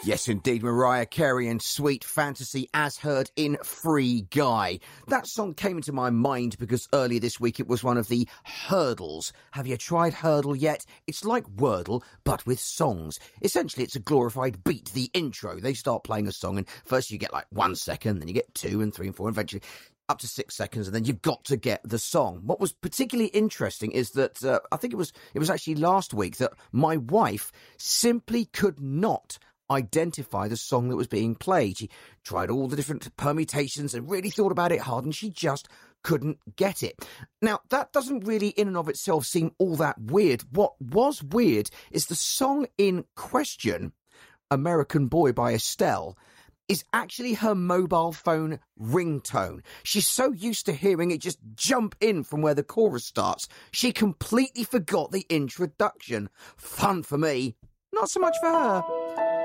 Yes, indeed, Mariah Carey and Sweet Fantasy as heard in Free Guy. That song came into my mind because earlier this week it was one of the hurdles. Have you tried Hurdle yet? It's like Wordle, but with songs. Essentially, it's a glorified beat, the intro. They start playing a song and first you get like 1 second, then you get 2 and 3 and 4, and eventually up to 6 seconds, and then you've got to get the song. What was particularly interesting is that I think it was actually last week that my wife simply could not identify the song that was being played. She tried all the different permutations and really thought about it hard, and she just couldn't get it. Now, that doesn't really in and of itself seem all that weird. What was weird is the song in question, American Boy by Estelle, is actually her mobile phone ringtone. She's so used to hearing it just jump in from where the chorus starts, she completely forgot the introduction. Fun for me, not so much for her.